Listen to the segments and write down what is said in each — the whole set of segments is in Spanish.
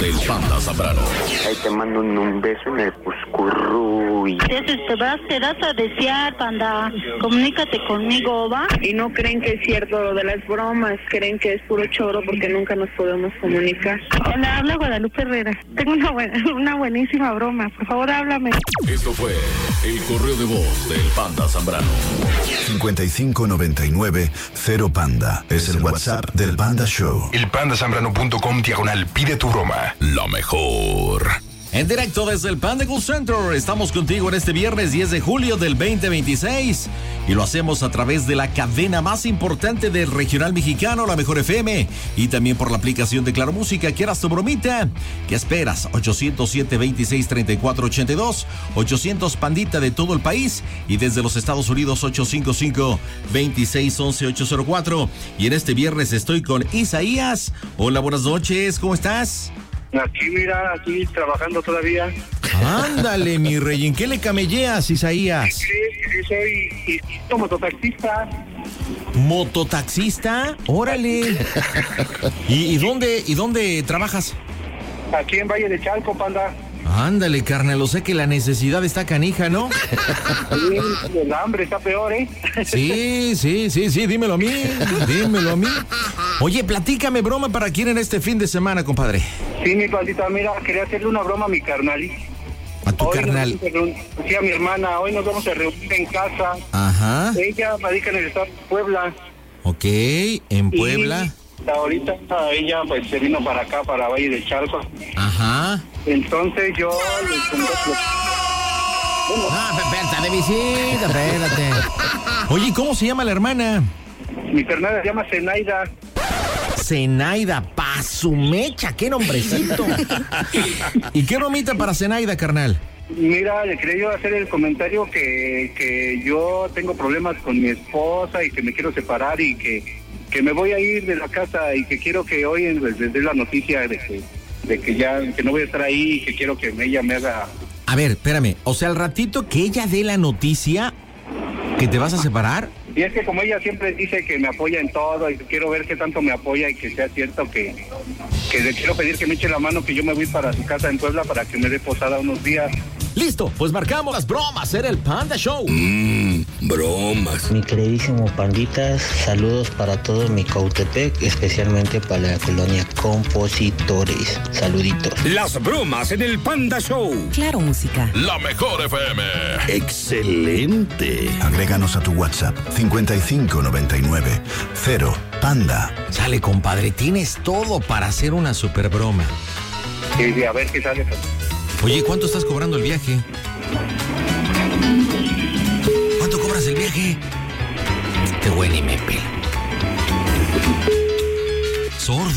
del Panda Zambrano. Ahí te mando un beso en el puscurruy. Te das a desear, Panda. Comunícate conmigo, ¿va? Y no creen que es cierto lo de las bromas, creen que es puro choro porque nunca nos podemos comunicar. Hola, habla Guadalupe Herrera. Tengo una buenísima broma. Por favor, háblame. Esto fue el correo de voz del Panda Zambrano. 5599 0 Panda. Es el WhatsApp del Panda Show. elpandasambrano.com/, pide tu broma. La mejor. En directo desde el Panda Cool Center, estamos contigo en este viernes 10 de julio del 2026 y lo hacemos a través de la cadena más importante del regional mexicano, La Mejor FM, y también por la aplicación de Claro Música. ¿Quieras tu bromita? ¿Qué esperas? 807-26-3482, 800 Pandita de todo el país y desde los Estados Unidos 855-2611-804. Y en este viernes estoy con Isaías. Hola, buenas noches, ¿cómo estás? Aquí, mira, aquí trabajando todavía. Ándale, mi rey, ¿en qué le camelleas, Isaías? Sí, soy mototaxista. ¿Mototaxista? Órale. ¿Y dónde trabajas? Aquí en Valle de Chalco, Panda. Ándale, carnal, o sea que la necesidad está canija, ¿no? Sí, el hambre está peor, ¿eh? Sí, dímelo a mí. Oye, platícame broma para quién en este fin de semana, compadre. Sí, mi pandita, mira, quería hacerle una broma a mi carnal. ¿A tu carnal? Sí, a mi hermana, hoy nos vamos a reunir en casa. Ajá. Ella radica en el estado de Puebla. Ok, en Puebla. Y ahorita ella pues se vino para acá, para Valle de Chalco. Ajá. Entonces yo le espérate, de visita, espérate. Oye, ¿cómo se llama la hermana? Mi carnal se llama Zenaida. Zenaida, pa' su mecha, qué nombrecito. ¿Y qué bromita para Zenaida, carnal? Mira, le quería yo hacer el comentario que yo tengo problemas con mi esposa y que me quiero separar y que me voy a ir de la casa y que quiero que hoy les dé la noticia de que no voy a estar ahí y que quiero que ella me haga... A ver, espérame, o sea, al ratito que ella dé la noticia que te vas a separar... Y es que como ella siempre dice que me apoya en todo y quiero ver qué tanto me apoya y que sea cierto que le quiero pedir que me eche la mano, que yo me voy para su casa en Puebla para que me dé posada unos días. Listo, pues marcamos las bromas, era el Panda Show. Bromas. Mi queridísimo Panditas, saludos para todo mi Cautepec, especialmente para la colonia Compositores. Saluditos. Las bromas en el Panda Show. Claro Música. La Mejor FM. Excelente. Agréganos a tu WhatsApp 5599 0 Panda. Sale, compadre, tienes todo para hacer una super broma. Y a ver qué sale. Oye, ¿cuánto estás cobrando el viaje? ¿Cuánto cobras el viaje? Este güey ni me pela. Sordo.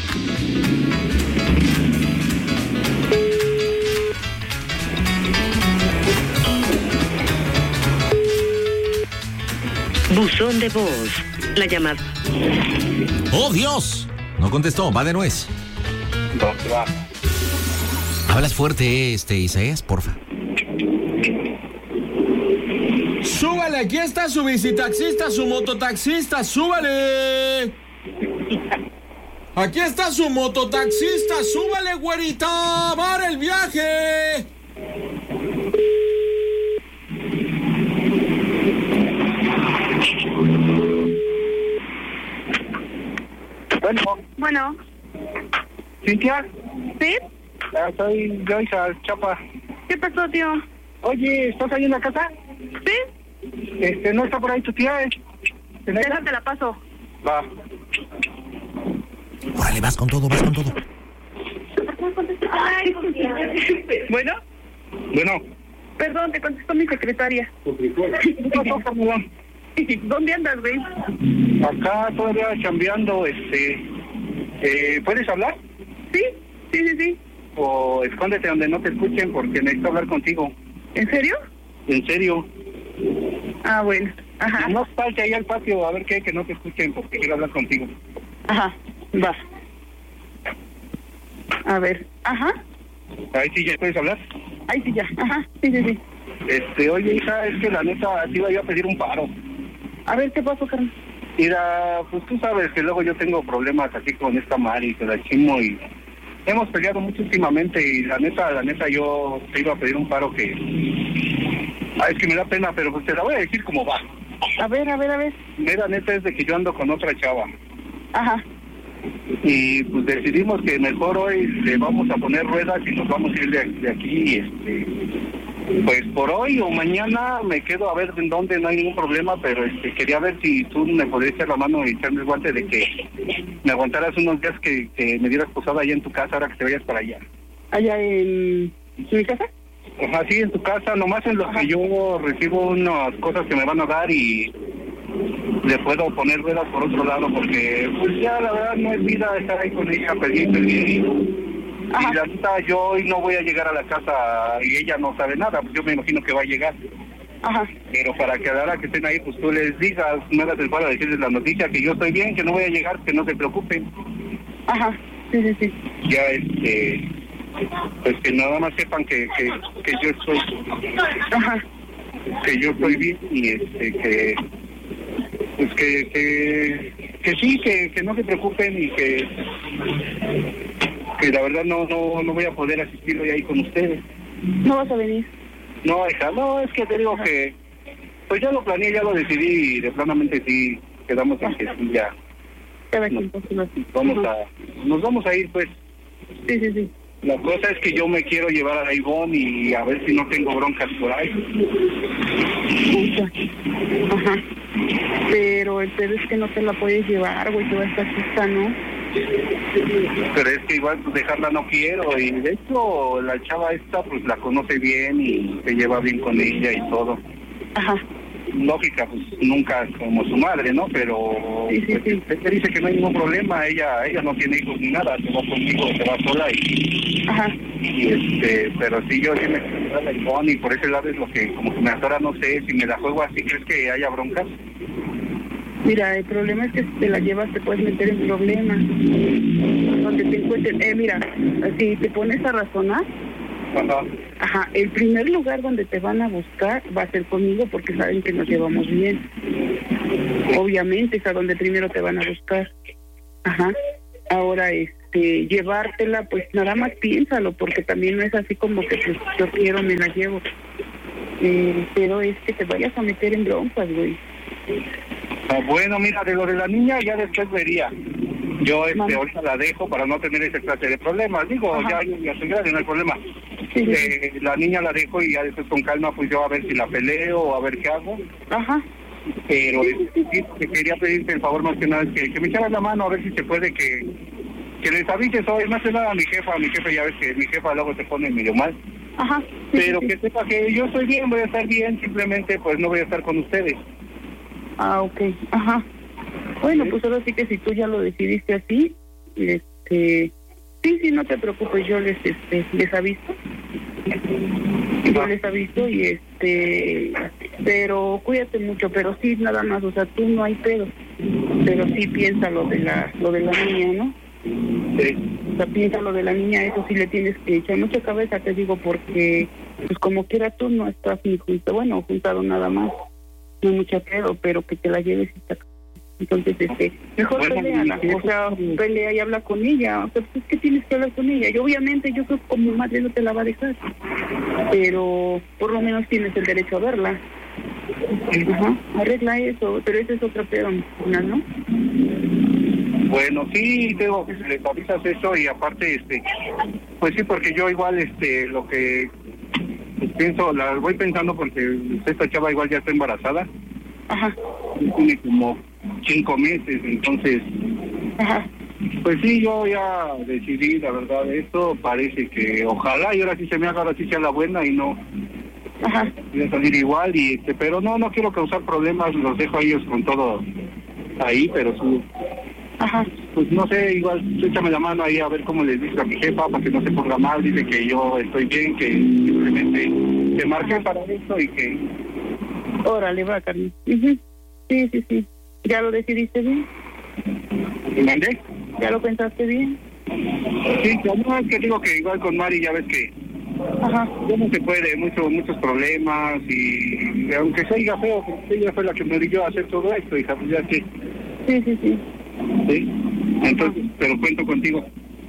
Buzón de voz. La llamada. ¡Oh, Dios! No contestó, va de nuez. ¿Dónde va? Hablas fuerte, Isaías, porfa. ¡Súbale! Aquí está su bicitaxista, su mototaxista, ¡súbale! Aquí está su mototaxista, ¡súbale, güerita! ¡Para el viaje! Bueno. ¿Cintia? ¿Sí? Soy yo, hija Chapa. ¿Qué pasó, tío? Oye, ¿estás ahí en la casa? ¿Sí? ¿No está por ahí tu tía? Déjate la paso. Va. Órale, vas con todo. Ay, ¿bueno? Bueno. Perdón, te contestó mi secretaria. ¿Dónde andas, güey? Acá todavía chambeando, ¿puedes hablar? Sí. O escóndete donde no te escuchen porque necesito hablar contigo. ¿En serio? En serio. Ah, bueno. Ajá. No salte ahí al patio a ver qué hay que no te escuchen porque quiero hablar contigo. Ajá, va. A ver, ajá. Ahí sí ya puedes hablar. Ahí sí ya, ajá, sí. Oye, hija, es que la neta te iba yo a pedir un paro. A ver, ¿qué pasó, carnal? Mira, pues tú sabes que luego yo tengo problemas así con esta Mari, con la Chimo y hemos peleado mucho últimamente y la neta yo te iba a pedir un paro que... es que me da pena, pero pues te la voy a decir cómo va. A ver. Mira, neta es de que yo ando con otra chava. Ajá. Y pues decidimos que mejor hoy le vamos a poner ruedas y nos vamos a ir de aquí, pues por hoy o mañana me quedo a ver en dónde, no hay ningún problema, pero quería ver si tú me podrías echar la mano y echarme el guante de que me aguantaras unos días que me dieras posada allá en tu casa ahora que te vayas para allá. ¿Allá en mi casa? Ajá, sí, en tu casa, nomás en lo que yo recibo unas cosas que me van a dar y le puedo poner ruedas por otro lado, porque pues ya la verdad no es vida estar ahí con ella pendiente y la neta yo hoy no voy a llegar a la casa y ella no sabe nada, pues yo me imagino que va a llegar. Ajá. Pero para que ahora que estén ahí, pues tú les digas, no hagas el paro a decirles la noticia, que yo estoy bien, que no voy a llegar, que no se preocupen. Ajá, sí. Ya pues que nada más sepan que yo estoy... Ajá. Que yo estoy bien y que... Pues que sí, que no se preocupen y que la verdad no voy a poder asistir hoy ahí con ustedes. ¿No vas a venir? No, hija, no, es que te digo que pues ya lo planeé, ya lo decidí y de planamente sí quedamos en que sí ya. Nos vamos a ir pues. Sí. La cosa es que yo me quiero llevar a Ivonne y a ver si no tengo broncas por ahí. Ajá. Pero el pedo es que no te la puedes llevar, güey, toda esta chica, ¿no? Pero es que igual pues dejarla no quiero y de hecho la chava esta pues la conoce bien y se lleva bien con ella y todo. Ajá. Lógica, pues nunca como su madre, ¿no? Pero sí. Ella dice que no hay ningún problema, ella no tiene hijos ni nada, se va conmigo, se va sola y... Ajá. Y pero sí yo sí me quiero la Ivonne y por ese lado es lo que como que me atora, no sé, si me la juego así, ¿crees que haya broncas? Mira, el problema es que si te la llevas te puedes meter en problemas. Donde te encuentres, mira, si te pones a razonar, ajá, el primer lugar donde te van a buscar va a ser conmigo porque saben que nos llevamos bien. Obviamente es a donde primero te van a buscar. Ajá. Ahora, llevártela, pues nada más piénsalo, porque también no es así como que pues, yo quiero, me la llevo. Pero es que te vayas a meter en broncas, güey. Bueno, mira, de lo de la niña ya después vería. Yo ahorita la dejo para no tener ese clase de problemas. Digo, ya estoy grande, no hay problema. Sí. La niña la dejo y ya después con calma pues yo a ver si la peleo o a ver qué hago. Ajá. Pero sí, quería pedirte el favor más que nada que me echaras la mano a ver si se puede que les avises hoy, más que nada a mi jefa ya ves que mi jefa luego se pone medio mal. Ajá. Pero que sepa que yo estoy bien, voy a estar bien, simplemente pues no voy a estar con ustedes. Ah, ok, ajá. Bueno, pues ahora sí que si tú ya lo decidiste así, sí, no te preocupes, yo les aviso. Yo les aviso y pero cuídate mucho, pero sí nada más, o sea, tú no hay pedo, pero sí piensa lo de la niña, ¿no? Sí. O sea, piensa lo de la niña, eso sí le tienes que echar mucha cabeza, te digo, porque pues como quiera tú no estás ni juntado nada más. No mucha pedo, pero que te la lleves y está. Entonces, mejor peleala, o sea, pelea y habla con ella, o sea, pues es que tienes que hablar con ella, y obviamente yo creo que como madre no te la va a dejar, pero por lo menos tienes el derecho a verla. Ajá, arregla eso, pero ese es otro pedo, ¿no? Bueno, sí, Teo, les avisas eso y aparte, pues sí, porque yo igual, lo que pienso, la voy pensando porque esta chava igual ya está embarazada. Ajá. Tiene como 5 meses, entonces... Ajá. Pues sí, yo ya decidí, la verdad, esto parece que ojalá y ahora sí se me haga, ahora sí sea la buena y no... Ajá. Voy a salir igual, pero no quiero causar problemas, los dejo a ellos con todo ahí, pero sí... Ajá. Pues no sé, igual échame la mano ahí a ver cómo les dice a mi jefa para que no se ponga mal, dice que yo estoy bien, que simplemente te marqué para esto y que... Órale, va, Carmen. Sí. ¿Ya lo decidiste bien? ¿Mandé? ¿Ya lo pensaste bien? Sí, no, es que digo que igual con Mari ya ves que... Ajá. Ya no se puede, muchos problemas y aunque se oiga feo, ella fue la que me obligó a hacer todo esto, hija, pues ya que... Sí. Sí, entonces, pero cuento contigo.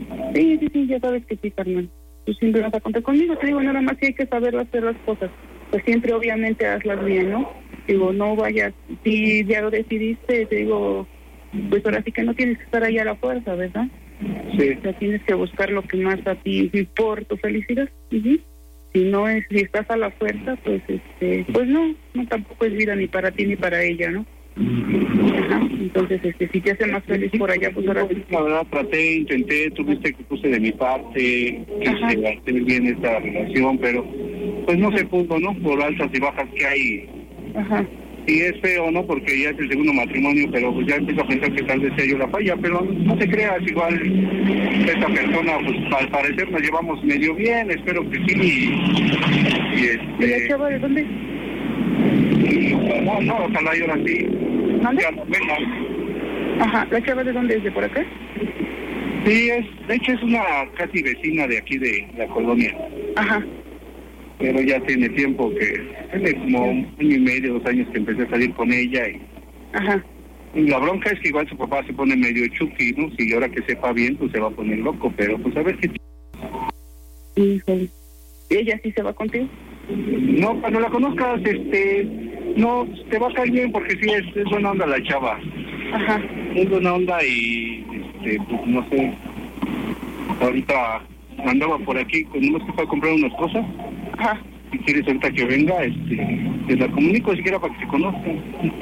Sí, ya sabes que sí, Carmen. Tú siempre vas a contar conmigo, te digo, nada más que hay que saber hacer las cosas. Pues siempre obviamente hazlas bien, ¿no? Digo, no vayas, si ya lo decidiste, te digo, pues ahora sí que no tienes que estar ahí a la fuerza, ¿verdad? Sí. O sea, tienes que buscar lo que más a ti por tu felicidad. Uh-huh. Si estás a la fuerza, pues pues no tampoco es vida ni para ti ni para ella, ¿no? Ajá. Entonces, si te hace más feliz por allá, pues ahora sí. La verdad, intenté, tuviste que puse de mi parte, quise hacer bien esta relación, pero pues no se pudo, ¿no? Por altas y bajas que hay. Ajá. Y es feo, ¿no? Porque ya es el segundo matrimonio, pero pues ya empiezo a pensar que tal vez sea yo la falla, pero no te creas, igual esta persona, pues al parecer nos llevamos medio bien, espero que sí. ¿Y la chava de dónde? No, ojalá y ahora sí. ¿Dónde? Venga. Ajá, ¿la chava de dónde es? ¿De por acá? Sí, de hecho es una casi vecina de aquí de la colonia. Ajá. Pero ya tiene tiempo tiene como 1 año y medio, 2 años que empecé a salir con ella Ajá. Y la bronca es que igual su papá se pone medio chuki, ¿no? Si ahora que sepa bien, pues se va a poner loco, pero pues a ver qué... Híjole. ¿Ella sí se va contigo? No, cuando la conozcas, no, te va a caer bien porque sí es buena onda la chava. Ajá. Es buena onda y, pues no sé, ahorita andaba por aquí, cuando uno se fue a comprar unas cosas. Ajá. Si quieres ahorita que venga, te la comunico siquiera para que se conozcan.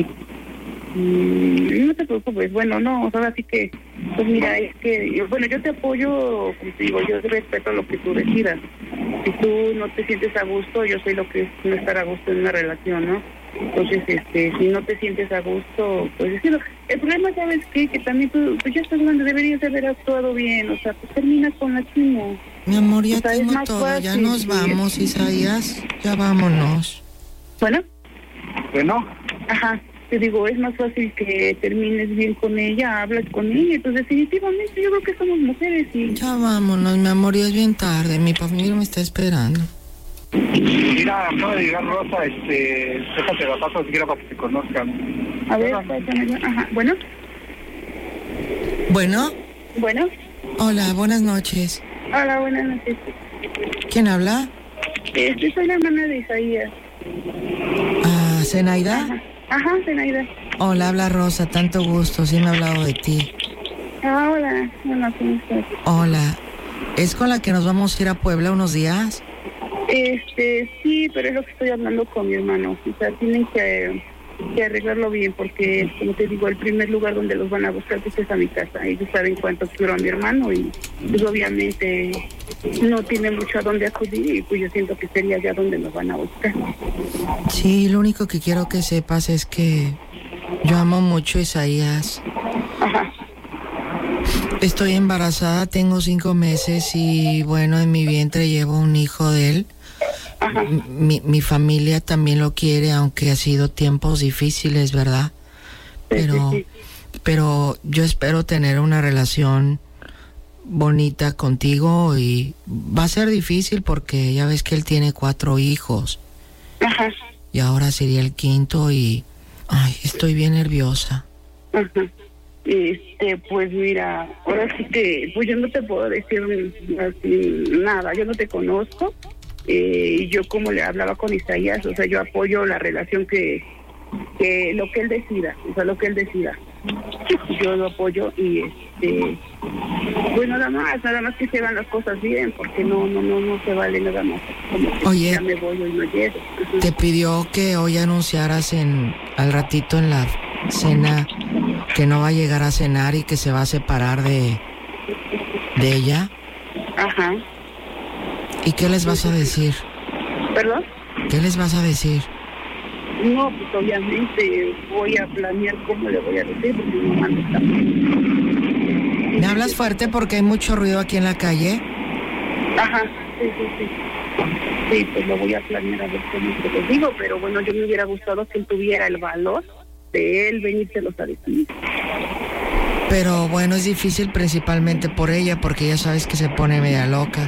No te preocupes, bueno, no, ahora sí que, pues mira, es que, bueno, yo te apoyo, como te digo, yo respeto lo que tú decidas. Si tú no te sientes a gusto, yo sé lo que es no estar a gusto en una relación, ¿no? Entonces, si no te sientes a gusto, pues decirlo. El problema, ¿sabes qué? Que también tú, pues ya estás grande, deberías haber actuado bien, o sea, pues termina con la chimo. Mi amor, ya tengo todo, fácil, ya nos vamos, Isaías, ya vámonos. ¿Bueno? Bueno. Ajá. Te digo, es más fácil que termines bien con ella, hablas con ella, pues definitivamente yo creo que somos mujeres y... Ya vámonos, mi amor, ya es bien tarde, mi familia me está esperando. Mira, acaba de llegar Rosa, déjate la paso siquiera para que se conozcan. A ver, ajá, ¿bueno? ¿Bueno? ¿Bueno? Hola, buenas noches. Hola, buenas noches. ¿Quién habla? Soy la hermana de Isaías. Ah, ¿Zenaida? Ajá, Zenaida. Hola, habla Rosa, tanto gusto, sí me ha hablado de ti. Ah, hola, ¿cómo estás? Hola, ¿es con la que nos vamos a ir a Puebla unos días? Sí, pero es lo que estoy hablando con mi hermano. O sea, tienen que arreglarlo bien porque, como te digo, el primer lugar donde los van a buscar pues, es a mi casa. Ellos saben cuánto quiero a mi hermano y pues obviamente no tiene mucho a dónde acudir y pues yo siento que sería allá donde nos van a buscar. Sí, lo único que quiero que sepas es que yo amo mucho a Isaías. Ajá. Estoy embarazada, tengo 5 meses y bueno, en mi vientre llevo un hijo de él. Ajá. Mi familia también lo quiere, aunque ha sido tiempos difíciles, ¿verdad? Pero yo espero tener una relación bonita contigo y va a ser difícil porque ya ves que él tiene 4 hijos. Ajá. Y ahora sería el 5º y estoy bien nerviosa. Ajá. Pues mira, ahora sí que pues yo no te puedo decir así nada, yo no te conozco. Yo como le hablaba con Isaías, o sea, yo apoyo la relación que lo que él decida, o sea, lo que él decida. Yo lo apoyo y pues nada más que se hagan las cosas bien, porque no se vale nada más. Como que oye, ya me voy y no llego. Te pidió que hoy anunciaras al ratito en la cena que no va a llegar a cenar y que se va a separar de ella. Ajá. ¿Y qué les vas a decir? ¿Perdón? ¿Qué les vas a decir? No, pues obviamente voy a planear cómo le voy a decir, porque mi mamá no está bien. ¿Me hablas fuerte porque hay mucho ruido aquí en la calle? Ajá, sí. Sí, pues lo voy a planear a ver cómo te lo digo, pero bueno, yo me hubiera gustado que él tuviera el valor de él venírselos a decir. Pero bueno, es difícil principalmente por ella, porque ya sabes que se pone media loca.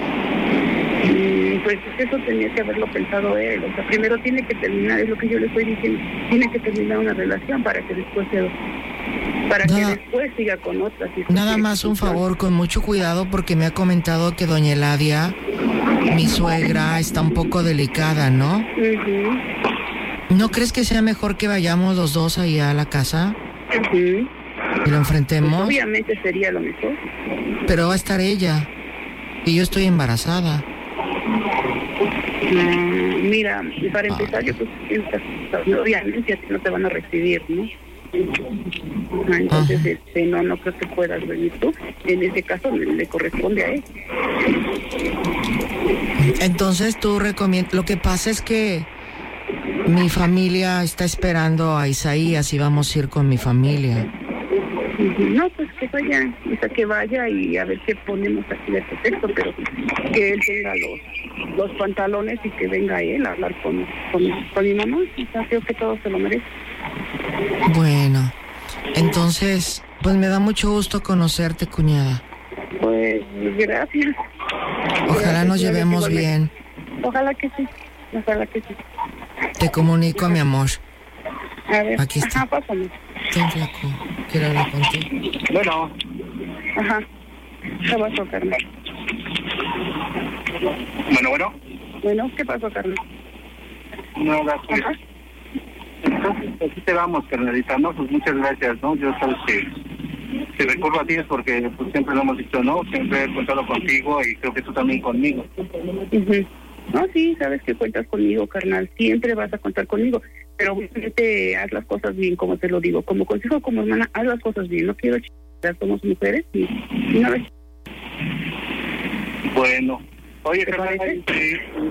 Pues eso tenía que haberlo pensado él. O sea, primero tiene que terminar, es lo que yo le estoy diciendo, tiene que terminar una relación para que después para que después siga con otras. Nada más un favor, con mucho cuidado, porque me ha comentado que doña Eladia, mi suegra, está un poco delicada, ¿no? Uh-huh. ¿No crees que sea mejor que vayamos los dos allá a la casa? Uh-huh. ¿Y lo enfrentemos? Pues obviamente sería lo mejor. Pero va a estar ella. Y yo estoy embarazada. Mira, para empezar, yo creo que obviamente a ti no te van a recibir, ¿no? Entonces, no creo que puedas venir tú. En ese caso, le corresponde a él. Entonces, tú recomiendas... Lo que pasa es que mi familia está esperando a Isaías y vamos a ir con mi familia. No, pues que vaya y a ver qué ponemos aquí de pretexto, pero que él tenga los pantalones y que venga él a hablar con mi mamá. O sea, creo que todo se lo merece. Bueno, entonces, pues me da mucho gusto conocerte, cuñada. Pues, gracias. Ojalá nos llevemos bien. Ojalá que sí. Te comunico, mi amor. A ver. Aquí está. Ajá, pásame. Ten, flaco. Quiero hablar contigo. Bueno. Ajá. ¿Qué pasó, carnal? Bueno. Bueno, ¿qué pasó, carnal? No, gracias. Ajá. Entonces, así te vamos, carnalita, ¿no? Pues muchas gracias, ¿no? Yo sabes que recurro a ti es porque pues, siempre lo hemos dicho, ¿no? Siempre he contado contigo y creo que tú también conmigo. Uh-huh. No, sí, sabes que cuentas conmigo, carnal. Siempre vas a contar conmigo. Pero obviamente haz las cosas bien, como te lo digo. Como consejo, como hermana, haz las cosas bien. No quiero chingar, somos mujeres y una vez. Bueno. Oye, carnal,